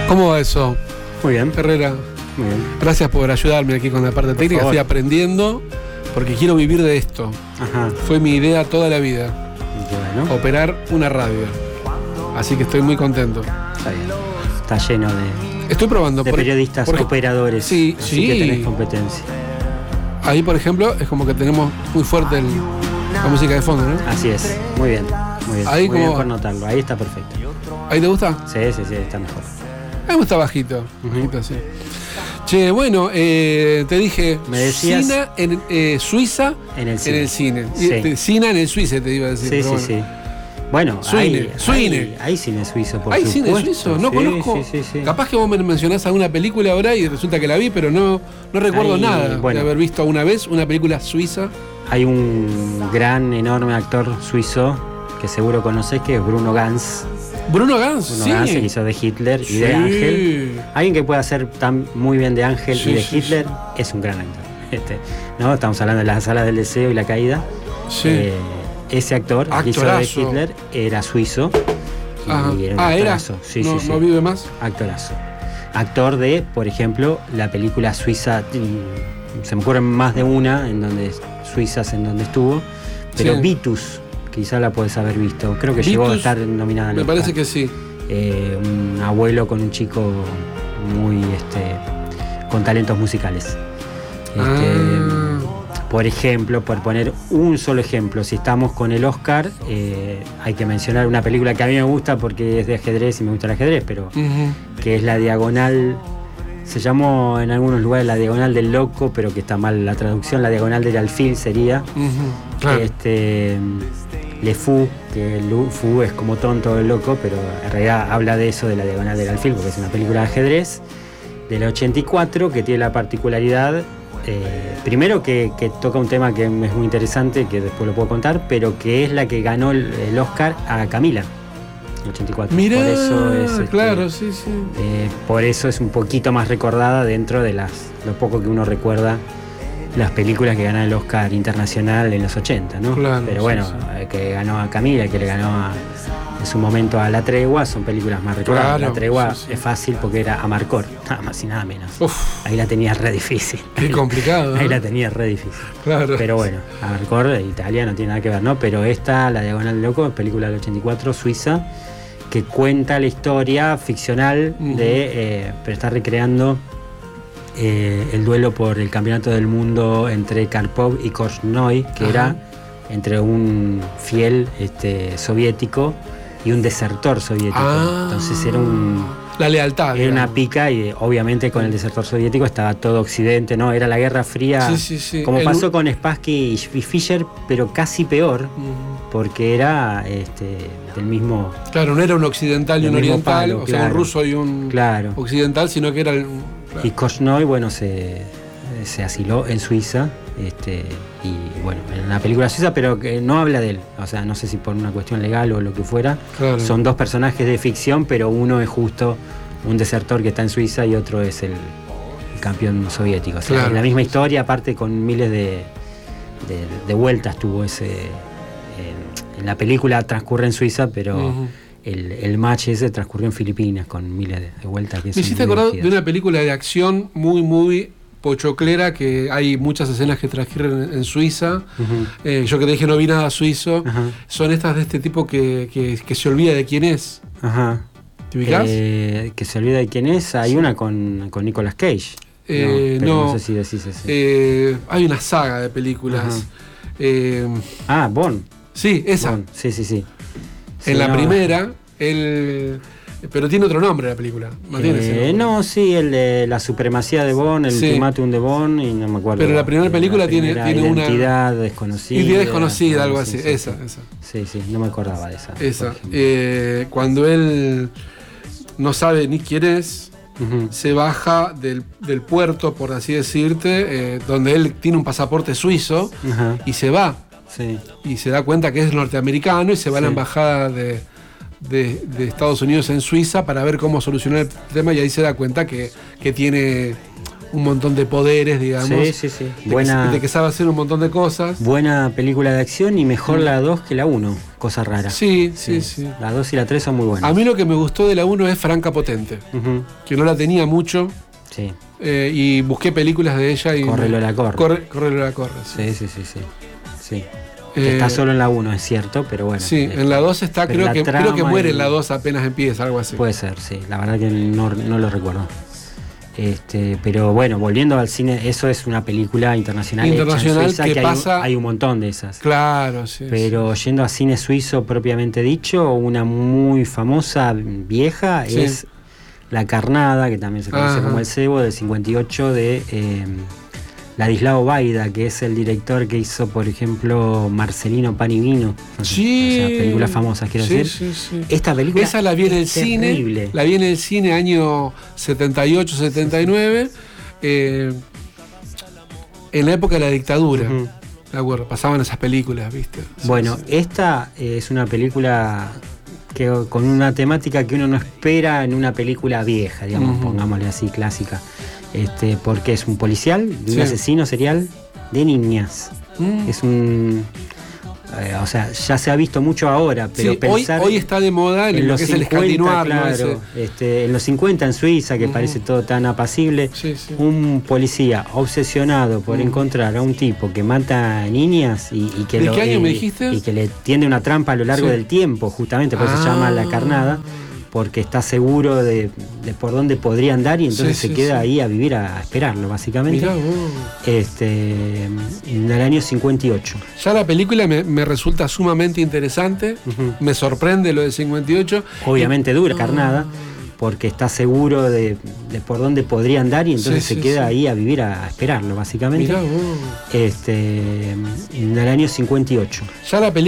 ¿Cómo va eso? Muy bien. Herrera, Muy bien. gracias por ayudarme aquí con la parte técnica. Estoy aprendiendo porque quiero vivir de esto. Ajá. Fue mi idea toda la vida, Bueno, operar una radio. Así que estoy muy contento. está bien. Está lleno Estoy probando. de periodistas operadores. Sí, así sí. que tenés competencia. Ahí, por ejemplo, es como que tenemos muy fuerte la música de fondo, ¿no? Así es. Muy bien. Muy bien. Ahí Muy bien como- por notarlo. Ahí está perfecto. ¿Ahí te gusta? Sí, está mejor. A mí me gusta bajito. Bajito, sí. Che, bueno, te dije, Me decías- Sina en Suiza En el cine. Sí. Sina en el Suiza, te iba a decir. Sí, pero sí, bueno. sí. Bueno, Suine, Suine. hay cine suizo, por ¿Hay supuesto. cine suizo? No Sí, conozco. Sí. Capaz que vos me mencionás alguna película ahora y resulta que la vi, pero no recuerdo Hay- nada bueno. de haber visto una vez una película suiza. Hay un gran, enorme actor suizo que seguro conocés, que es Bruno Ganz. Bruno Ganz, Bruno sí. Ganz, que hizo de Hitler y Sí. de Ángel. Alguien que pueda hacer tan muy bien de Ángel Sí, y de sí, Hitler es un gran actor. ¿No? Estamos hablando de las salas del deseo y la caída. Sí. Ese actor que hizo de Actorazo. Hitler era suizo. Ajá. Y era un Era. actorazo. Sí, no, sí. no vive más. Actorazo. Actor de, por ejemplo, la película suiza. Se me ocurren más de una suizas en donde estuvo. Pero Sí. Vitus, quizá la podés haber visto. Creo que llegó a Vitus, estar nominada al Me Oscar. parece que sí. Un abuelo con un chico muy con talentos musicales. Por ejemplo, por poner un solo ejemplo, si estamos con el Oscar, hay que mencionar una película que a mí me gusta porque es de ajedrez y me gusta el ajedrez, pero Ujú. que es La Diagonal. Se llamó en algunos lugares La Diagonal del Loco, pero que está mal la traducción. La Diagonal del Alfil sería. Ujú. Claro. Le Fou, que el Fou es como tonto el loco, pero en realidad habla de eso, de La Diagonal del Alfil, porque es una película de ajedrez del 84 que tiene la particularidad, primero que toca un tema que es muy interesante, que después lo puedo contar, pero que es la que ganó el Oscar a Camila, en 84. Mirá, por eso es, claro, sí. por eso es un poquito más recordada dentro de lo poco que uno recuerda las películas que ganan el Oscar internacional en los 80, ¿no? Claro, pero bueno, sí. Que ganó a Camila, que le ganó en su momento a La Tregua, son películas más recordadas. Claro, La Tregua sí. es fácil porque era Amarcord, nada más y nada menos. Uf, Ahí la tenía re difícil. qué complicado. Ahí ¿eh? la tenía re difícil. Claro. Pero bueno, Amarcord, Italia, no tiene nada que ver, ¿no? Pero esta, La Diagonal del Loco, película del 84, suiza, que cuenta la historia ficcional pero está recreando el duelo por el campeonato del mundo entre Karpov y Korchnoi, que Ajá. era entre un fiel soviético y un desertor soviético. Entonces era la lealtad. era una digamos. pica, y obviamente con el desertor soviético estaba todo Occidente, ¿no? Era la Guerra Fría, Sí. como pasó con Spassky y Fischer, pero casi peor, Ujú. porque era del mismo. Claro, no era un occidental y un Del mismo oriental, palo, o sea, un claro. ruso y un Claro. occidental, sino que era Y Korchnoi, bueno, se asiló en Suiza, y bueno, en una película suiza, pero que no habla de él. O sea, no sé si por una cuestión legal o lo que fuera. Claro. Son dos personajes de ficción, pero uno es justo un desertor que está en Suiza y otro es el campeón soviético. O sea, Claro. la misma historia, aparte con miles de vueltas tuvo en la película transcurre en Suiza, pero Ujú. el match ese transcurrió en Filipinas con miles de vueltas. Que Me son hiciste muy acordar de divertidas. una película de acción muy pochoclera, que hay muchas escenas que transcurren en Suiza. Ujú. Yo que te dije no vi nada suizo. Ajá. Son estas de este tipo que se olvida de quién es. Ajá. ¿Te ubicás? Que se olvida de quién es. Hay una con Nicolas Cage. Pero no. no sé si decís ese. Hay una saga de películas. Bond. Sí, esa. Bond. Sí. Sí, En la no. primera, pero tiene otro nombre la película. No tiene ese nombre. No, sí, el de la supremacía de Bond, el Sí. ultimátum de Bond, y no me acuerdo. Pero la primera película tiene una identidad desconocida. Idea desconocida, algo así. Sí. Esa. Sí, no me acordaba de esa. Esa. por ejemplo. Cuando él no sabe ni quién es, Ujú. se baja del puerto, por así decirte, donde él tiene un pasaporte suizo, Ajá. y se va. Sí. Y se da cuenta que es norteamericano y se va a la Sí. embajada de Estados Unidos en Suiza para ver cómo solucionar el tema, y ahí se da cuenta que tiene un montón de poderes, digamos. Sí. De que sabe hacer un montón de cosas. Buena película de acción y mejor la 2 que la 1, cosa rara. Sí. La 2 y la 3 son muy buenas. A mí lo que me gustó de la 1 es Franca Potente, que no la tenía mucho. Sí. Y busqué películas de ella y... Corre Lola, corre. Corre Lola, corre. Sí. Está solo en la 1, es cierto, pero bueno. Sí, en la 2 está, creo que muere en la 2 apenas empieza, algo así. Puede ser, sí. La verdad que no lo recuerdo. Pero bueno, volviendo al cine, eso es una película internacional hecha en Suiza, que pasa... hay un montón de esas. Claro, sí. Pero yendo a cine suizo propiamente dicho, una muy famosa vieja es La Carnada, que también se conoce como El Cebo, del 58, de Ladislao Baida, que es el director que hizo, por ejemplo, Marcelino Pan y Vino. Sí. O sea, películas famosas, quiero decir. Sí. Esta película esa la vi en el cine. Terrible. La vi en el cine año 78, 79. En la época de la dictadura. De acuerdo, pasaban esas películas, ¿viste? Bueno, esta es una película que con una temática que uno no espera en una película vieja, digamos, pongámosle así, clásica. Porque es un policial, un asesino serial de niñas. Es un... o sea, ya se ha visto mucho ahora, pero pensar... Hoy está de moda en lo que 50, es el escandinavo. Claro, en los 50 en Suiza, que parece todo tan apacible, un policía obsesionado por encontrar a un tipo que mata a niñas y que ¿De qué año me dijiste? Y que le tiende una trampa a lo largo del tiempo, justamente, por eso se llama La Carnada, porque está seguro de por dónde podría andar y entonces se queda ahí a vivir, a esperarlo, básicamente. Mirá vos. En el año 58. Ya la película me resulta sumamente interesante, me sorprende lo del 58. Obviamente dura, Carnada, porque está seguro de por dónde podría andar y entonces se queda ahí a vivir, a esperarlo, básicamente. Mirá vos. En el año 58. Ya la película